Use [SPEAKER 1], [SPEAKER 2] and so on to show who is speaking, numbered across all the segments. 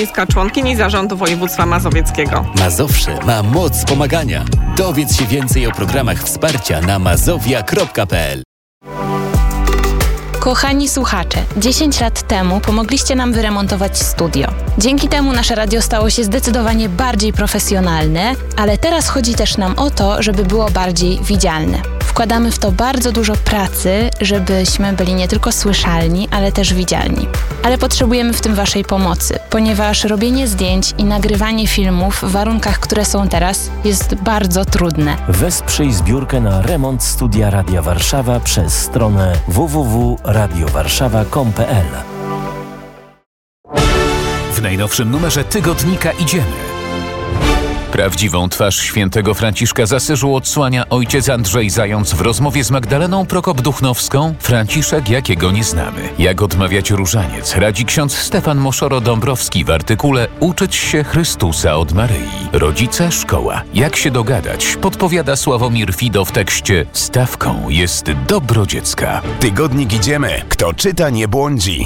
[SPEAKER 1] Członkini Zarządu Województwa Mazowieckiego.
[SPEAKER 2] Mazowsze ma moc pomagania. Dowiedz się więcej o programach wsparcia na mazowia.pl.
[SPEAKER 3] Kochani słuchacze, 10 lat temu pomogliście nam wyremontować studio. Dzięki temu nasze radio stało się zdecydowanie bardziej profesjonalne, ale teraz chodzi też nam o to, żeby było bardziej widzialne. Wkładamy w to bardzo dużo pracy, żebyśmy byli nie tylko słyszalni, ale też widzialni. Ale potrzebujemy w tym Waszej pomocy, ponieważ robienie zdjęć i nagrywanie filmów w warunkach, które są teraz, jest bardzo trudne.
[SPEAKER 4] Wesprzyj zbiórkę na remont studia Radia Warszawa przez stronę www.radiowarszawa.com.pl.
[SPEAKER 5] W najnowszym numerze tygodnika Idziemy. Prawdziwą twarz świętego Franciszka z Asyżu odsłania ojciec Andrzej Zając w rozmowie z Magdaleną Prokop-Duchnowską. Franciszek, jakiego nie znamy. Jak odmawiać różaniec, radzi ksiądz Stefan Moszoro-Dąbrowski w artykule Uczyć się Chrystusa od Maryi. Rodzice, szkoła. Jak się dogadać? Podpowiada Sławomir Fido w tekście Stawką jest dobro dziecka.
[SPEAKER 6] Tygodnik Idziemy. Kto czyta, nie błądzi.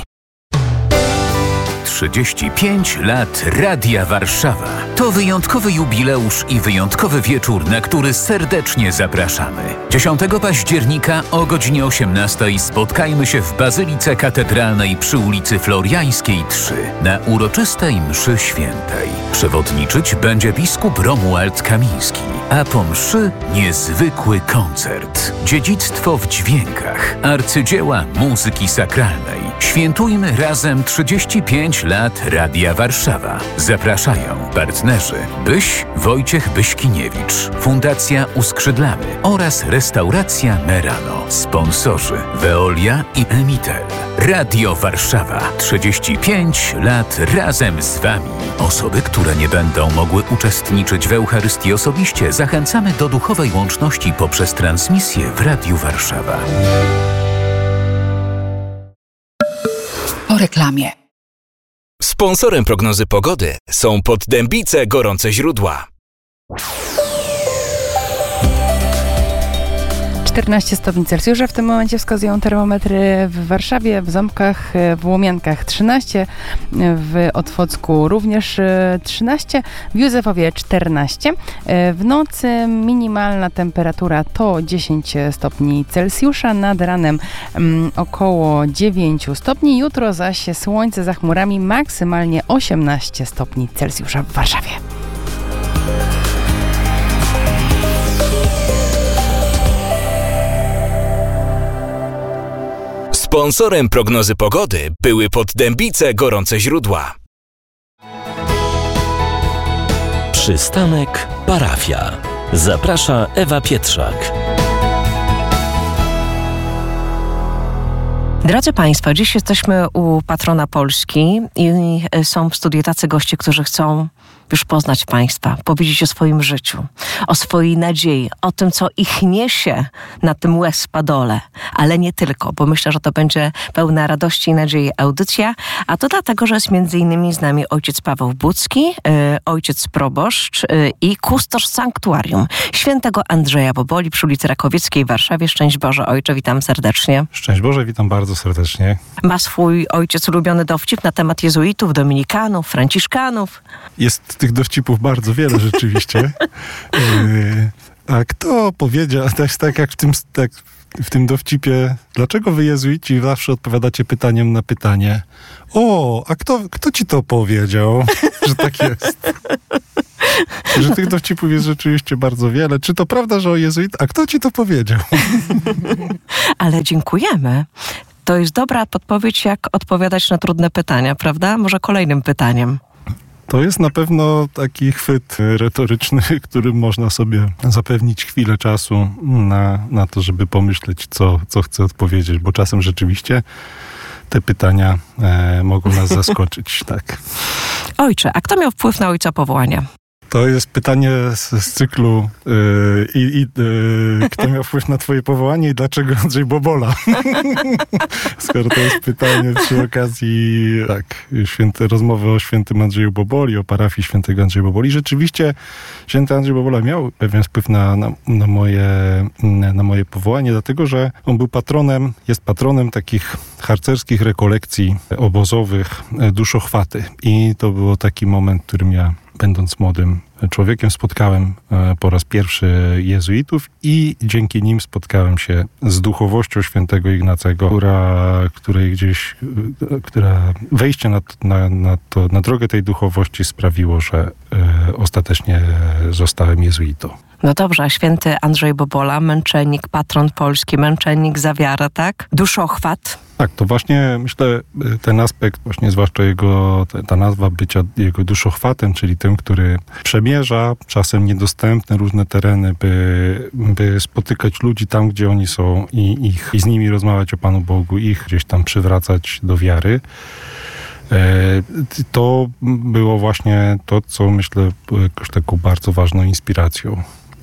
[SPEAKER 5] 35 lat Radia Warszawa. To wyjątkowy jubileusz i wyjątkowy wieczór, na który serdecznie zapraszamy. 10 października o godzinie 18 spotkajmy się w Bazylice Katedralnej przy ulicy Floriańskiej 3 na uroczystej mszy świętej. Przewodniczyć będzie biskup Romuald Kamiński, a po mszy niezwykły koncert. Dziedzictwo w dźwiękach, arcydzieła muzyki sakralnej. Świętujmy razem 35 lat Radia Warszawa. Zapraszają partnerzy Byś, Wojciech Byśkiniewicz, Fundacja Uskrzydlamy oraz Restauracja Merano. Sponsorzy Veolia i Emitel. Radio Warszawa. 35 lat razem z Wami. Osoby, które nie będą mogły uczestniczyć w Eucharystii osobiście, zachęcamy do duchowej łączności poprzez transmisję w Radiu Warszawa.
[SPEAKER 7] Po reklamie.
[SPEAKER 8] Sponsorem prognozy pogody są Poddębice Gorące Źródła.
[SPEAKER 7] 14 stopni Celsjusza w tym momencie wskazują termometry w Warszawie, w Ząbkach, w Łomiankach 13, w Otwocku również 13, w Józefowie 14. W nocy minimalna temperatura to 10 stopni Celsjusza, nad ranem około 9 stopni, jutro zaś słońce za chmurami, maksymalnie 18 stopni Celsjusza w Warszawie.
[SPEAKER 8] Sponsorem prognozy pogody były Poddębice Gorące Źródła.
[SPEAKER 4] Przystanek Parafia. Zaprasza Ewa Pietrzak.
[SPEAKER 9] Drodzy Państwo, dziś jesteśmy u patrona Polski i są w studiu tacy goście, którzy chcą już poznać Państwa, powiedzieć o swoim życiu, o swojej nadziei, o tym, co ich niesie na tym łez-padole, ale nie tylko, bo myślę, że to będzie pełna radości i nadziei audycja, a to dlatego, że jest między innymi z nami ojciec Paweł Budzki, ojciec proboszcz i kustosz sanktuarium świętego Andrzeja Boboli przy ulicy Rakowieckiej w Warszawie. Szczęść Boże, ojcze, witam serdecznie.
[SPEAKER 10] Szczęść Boże, witam bardzo serdecznie.
[SPEAKER 9] Ma swój ojciec ulubiony dowcip na temat jezuitów, dominikanów, franciszkanów.
[SPEAKER 10] Jest tych dowcipów bardzo wiele rzeczywiście. A kto powiedział, też tak jak w tym dowcipie, dlaczego wy jezuici zawsze odpowiadacie pytaniem na pytanie? A kto ci to powiedział, że tak jest? Że tych dowcipów jest rzeczywiście bardzo wiele. Czy to prawda, że o jezuit? A kto ci to powiedział?
[SPEAKER 9] Ale dziękujemy. To jest dobra podpowiedź, jak odpowiadać na trudne pytania, prawda? Może kolejnym pytaniem.
[SPEAKER 10] To jest na pewno taki chwyt retoryczny, którym można sobie zapewnić chwilę czasu na to, żeby pomyśleć, co chcę odpowiedzieć, bo czasem rzeczywiście te pytania mogą nas zaskoczyć. Tak.
[SPEAKER 9] Ojcze, a kto miał wpływ na ojca powołania?
[SPEAKER 10] To jest pytanie z cyklu kto miał wpływ na twoje powołanie i dlaczego Andrzej Bobola? Skoro to jest pytanie przy okazji rozmowy o świętym Andrzeju Boboli, o parafii świętego Andrzeja Boboli. Rzeczywiście święty Andrzej Bobola miał pewien wpływ na moje powołanie, dlatego że on był jest patronem takich harcerskich rekolekcji obozowych Duszochwaty. I to był taki moment, w którym ja, będąc młodym człowiekiem, spotkałem po raz pierwszy jezuitów i dzięki nim spotkałem się z duchowością świętego Ignacego, która wejście na drogę tej duchowości sprawiło, że ostatecznie zostałem jezuitą.
[SPEAKER 9] No dobrze, a święty Andrzej Bobola, męczennik, patron Polski, męczennik za wiarę, tak? Duszochwat.
[SPEAKER 10] Tak, to właśnie myślę ten aspekt, właśnie zwłaszcza ta nazwa bycia jego duszochwatem, czyli tym, który przemierza czasem niedostępne różne tereny, by spotykać ludzi tam, gdzie oni są i z nimi rozmawiać o Panu Bogu, ich gdzieś tam przywracać do wiary. To było właśnie to, co myślę było jakoś taką bardzo ważną inspiracją.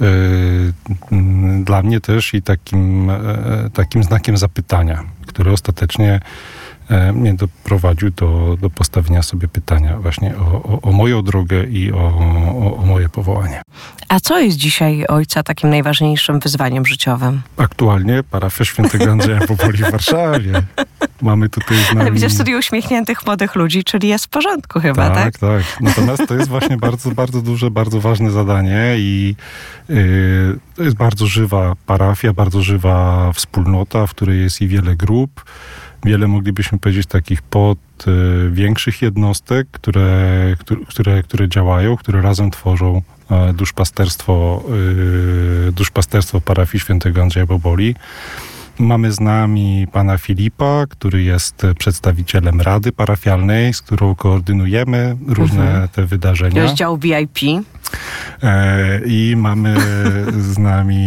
[SPEAKER 10] Dla mnie też i takim znakiem zapytania, który ostatecznie mnie doprowadził do postawienia sobie pytania właśnie o moją drogę i o moje powołanie.
[SPEAKER 9] A co jest dzisiaj ojca takim najważniejszym wyzwaniem życiowym?
[SPEAKER 10] Aktualnie parafia świętego Andrzeja Boboli w Warszawie. Mamy tutaj z nami...
[SPEAKER 9] Ale widzę w studiu uśmiechniętych młodych ludzi, czyli jest w porządku chyba, tak?
[SPEAKER 10] Tak. Natomiast to jest właśnie bardzo, bardzo duże, bardzo ważne zadanie i to jest bardzo żywa parafia, bardzo żywa wspólnota, w której jest i wiele grup, wiele, moglibyśmy powiedzieć, takich większych jednostek, które działają, które razem tworzą duszpasterstwo parafii świętego Andrzeja Boboli. Mamy z nami pana Filipa, który jest przedstawicielem Rady Parafialnej, z którą koordynujemy różne te wydarzenia.
[SPEAKER 9] Rozdział VIP.
[SPEAKER 10] I mamy z nami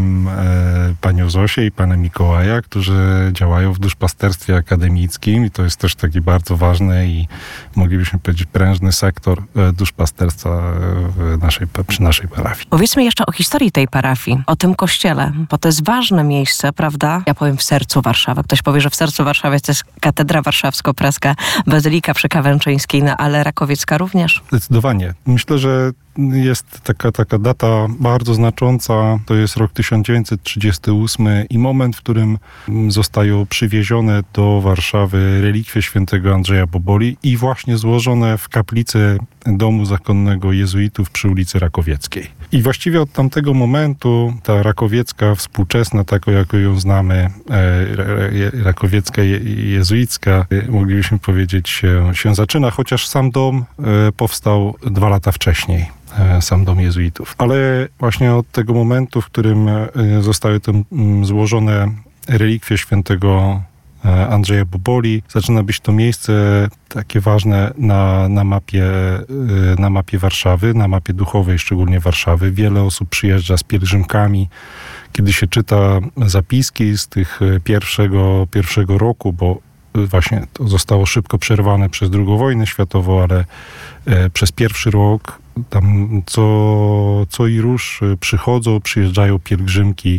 [SPEAKER 10] panią Zosię i pana Mikołaja, którzy działają w duszpasterstwie akademickim i to jest też taki bardzo ważny i moglibyśmy powiedzieć prężny sektor duszpasterstwa przy naszej parafii.
[SPEAKER 9] Powiedzmy jeszcze o historii tej parafii, o tym kościele, bo to jest ważne miejsce, prawda? Ja powiem w sercu Warszawy. Ktoś powie, że w sercu Warszawy to jest katedra warszawsko-praska, bazylika przekawęczyńskiej, ale Rakowiecka również?
[SPEAKER 10] Zdecydowanie. Myślę, że jest taka data bardzo znacząca, to jest rok 1938 i moment, w którym zostają przywiezione do Warszawy relikwie świętego Andrzeja Boboli i właśnie złożone w kaplicy domu zakonnego jezuitów przy ulicy Rakowieckiej. I właściwie od tamtego momentu ta rakowiecka współczesna, taką jaką ją znamy, rakowiecka jezuicka, moglibyśmy powiedzieć, się zaczyna, chociaż sam dom powstał 2 lata wcześniej. Sam dom jezuitów. Ale właśnie od tego momentu, w którym zostały tam złożone relikwie świętego Andrzeja Boboli, zaczyna być to miejsce takie ważne na mapie Warszawy, na mapie duchowej szczególnie Warszawy. Wiele osób przyjeżdża z pielgrzymkami. Kiedy się czyta zapiski z tych pierwszego roku, bo właśnie to zostało szybko przerwane przez II wojnę światową, ale przez pierwszy rok tam co i rusz przyjeżdżają pielgrzymki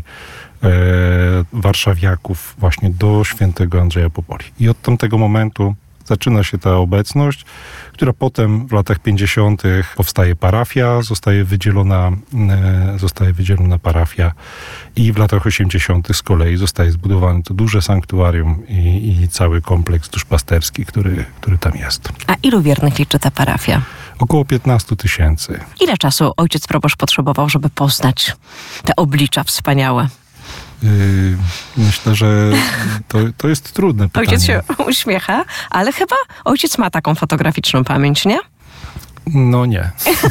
[SPEAKER 10] warszawiaków właśnie do świętego Andrzeja Boboli. I od tamtego momentu zaczyna się ta obecność, która potem w latach 50. powstaje parafia, zostaje wydzielona parafia i w latach 80. z kolei zostaje zbudowany to duże sanktuarium i cały kompleks duszpasterski, który tam jest.
[SPEAKER 9] A ilu wiernych liczy ta parafia?
[SPEAKER 10] Około 15 000.
[SPEAKER 9] Ile czasu ojciec proboszcz potrzebował, żeby poznać te oblicza wspaniałe?
[SPEAKER 10] Myślę, że to jest trudne pytanie.
[SPEAKER 9] Ojciec się uśmiecha, ale chyba ojciec ma taką fotograficzną pamięć, nie?
[SPEAKER 10] No nie.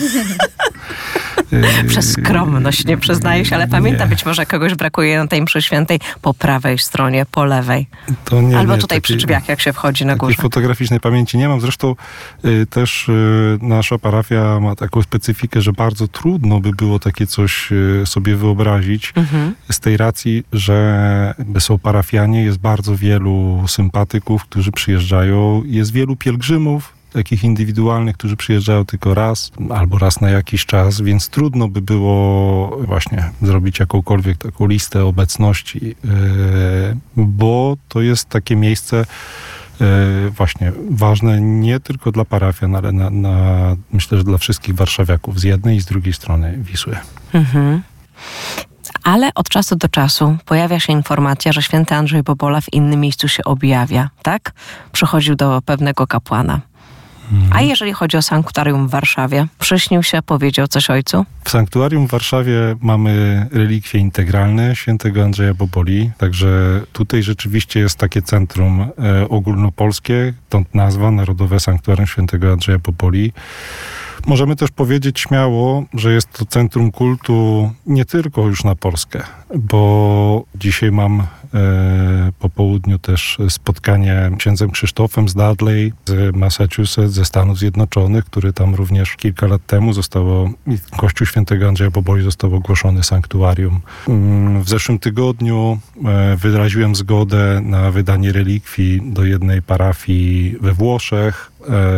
[SPEAKER 9] Przez skromność nie przyznaję się, ale pamiętam, być może kogoś brakuje na tej mszy świętej po prawej stronie, po lewej. Albo tutaj przy drzwiach, jak się wchodzi na górze.
[SPEAKER 10] Takiej fotograficznej pamięci nie mam. Zresztą też nasza parafia ma taką specyfikę, że bardzo trudno by było takie coś sobie wyobrazić. Z tej racji, że są parafianie, jest bardzo wielu sympatyków, którzy przyjeżdżają, jest wielu pielgrzymów, takich indywidualnych, którzy przyjeżdżają tylko raz albo raz na jakiś czas, więc trudno by było właśnie zrobić jakąkolwiek taką listę obecności, bo to jest takie miejsce właśnie ważne nie tylko dla parafian, ale myślę, że dla wszystkich warszawiaków z jednej i z drugiej strony Wisły.
[SPEAKER 9] Mhm. Ale od czasu do czasu pojawia się informacja, że święty Andrzej Bobola w innym miejscu się objawia, tak? Przychodził do pewnego kapłana. A jeżeli chodzi o sanktuarium w Warszawie, przyśnił się, powiedział coś ojcu?
[SPEAKER 10] W sanktuarium w Warszawie mamy relikwie integralne świętego Andrzeja Boboli, także tutaj rzeczywiście jest takie centrum ogólnopolskie, stąd nazwa Narodowe Sanktuarium Świętego Andrzeja Boboli. Możemy też powiedzieć śmiało, że jest to centrum kultu nie tylko już na Polskę, bo dzisiaj mam po południu też spotkanie z księdzem Krzysztofem z Dudley z Massachusetts, ze Stanów Zjednoczonych, który tam również kilka lat temu Kościół Świętego Andrzeja Boboli został ogłoszony sanktuarium. W zeszłym tygodniu wyraziłem zgodę na wydanie relikwii do jednej parafii we Włoszech,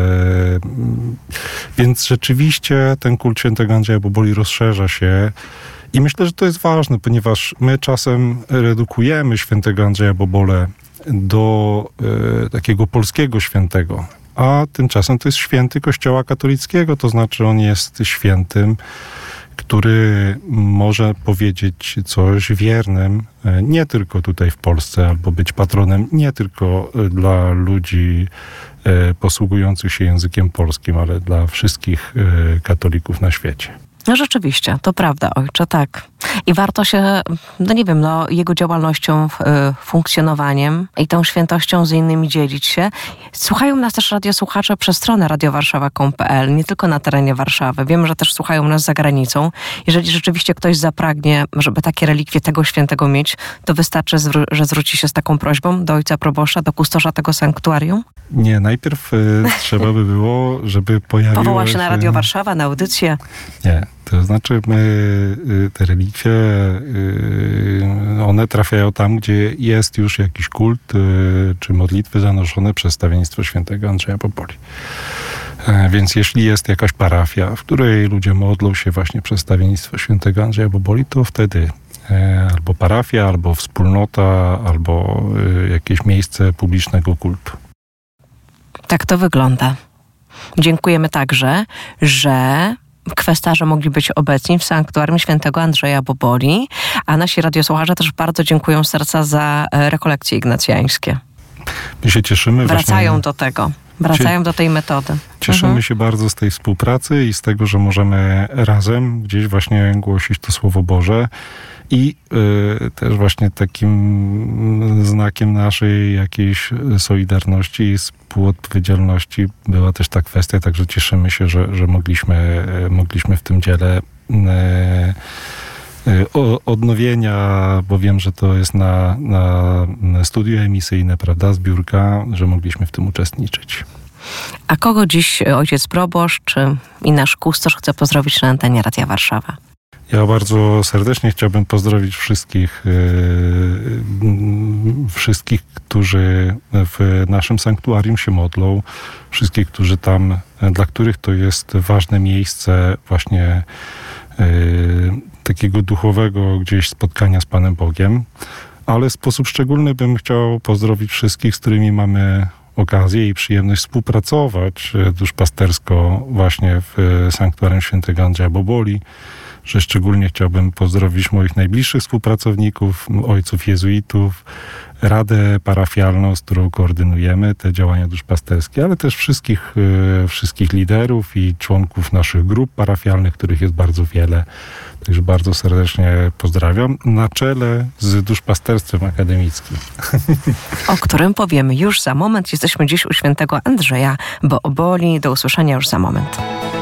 [SPEAKER 10] więc rzeczywiście ten kult Świętego Andrzeja Boboli rozszerza się. I myślę, że to jest ważne, ponieważ my czasem redukujemy świętego Andrzeja Bobolę do takiego polskiego świętego, a tymczasem to jest święty Kościoła katolickiego, to znaczy on jest świętym, który może powiedzieć coś wiernym nie tylko tutaj w Polsce, albo być patronem nie tylko dla ludzi posługujących się językiem polskim, ale dla wszystkich katolików na świecie.
[SPEAKER 9] No rzeczywiście, to prawda, ojcze, tak. I warto się, jego działalnością, funkcjonowaniem i tą świętością z innymi dzielić się. Słuchają nas też radiosłuchacze przez stronę radiowarszawa.pl, nie tylko na terenie Warszawy. Wiemy, że też słuchają nas za granicą. Jeżeli rzeczywiście ktoś zapragnie, żeby takie relikwie tego świętego mieć, to wystarczy, że zwróci się z taką prośbą do ojca proboszcza, do kustosza tego sanktuarium?
[SPEAKER 10] Nie, najpierw trzeba by było, żeby pojawiło
[SPEAKER 9] Powoła się na Radio Warszawa, na audycję?
[SPEAKER 10] Nie, to znaczy te relikwie, one trafiają tam, gdzie jest już jakiś kult, czy modlitwy zanoszone przez stawiennictwo świętego Andrzeja Boboli. Więc jeśli jest jakaś parafia, w której ludzie modlą się właśnie przez stawiennictwo świętego Andrzeja Boboli, to wtedy albo parafia, albo wspólnota, albo jakieś miejsce publicznego kultu.
[SPEAKER 9] Tak to wygląda. Dziękujemy także, że kwestarze mogli być obecni w sanktuarium świętego Andrzeja Boboli, a nasi radiosłuchacze też bardzo dziękują z serca za rekolekcje ignacjańskie.
[SPEAKER 10] My się cieszymy.
[SPEAKER 9] Wracają do tego. Wracają do tej metody.
[SPEAKER 10] Cieszymy się bardzo z tej współpracy i z tego, że możemy razem gdzieś właśnie głosić to Słowo Boże. I też właśnie takim znakiem naszej jakiejś solidarności i współodpowiedzialności była też ta kwestia, także cieszymy się, że mogliśmy w tym dziele odnowienia, bo wiem, że to jest na studio emisyjne, prawda, zbiórka, że mogliśmy w tym uczestniczyć.
[SPEAKER 9] A kogo dziś ojciec proboszcz i nasz kustosz chce pozdrowić na antenie Radia Warszawa?
[SPEAKER 10] Ja bardzo serdecznie chciałbym pozdrowić wszystkich, którzy w naszym sanktuarium się modlą, wszystkich, którzy tam, dla których to jest ważne miejsce właśnie takiego duchowego gdzieś spotkania z Panem Bogiem, ale w sposób szczególny bym chciał pozdrowić wszystkich, z którymi mamy okazję i przyjemność współpracować duszpastersko właśnie w sanktuarium świętego Andrzeja Boboli, że szczególnie chciałbym pozdrowić moich najbliższych współpracowników, ojców jezuitów, radę parafialną, z którą koordynujemy te działania duszpasterskie, ale też wszystkich liderów i członków naszych grup parafialnych, których jest bardzo wiele. Także bardzo serdecznie pozdrawiam. Na czele z duszpasterstwem akademickim.
[SPEAKER 9] O którym powiemy już za moment. Jesteśmy dziś u świętego Andrzeja Boboli. Do usłyszenia już za moment.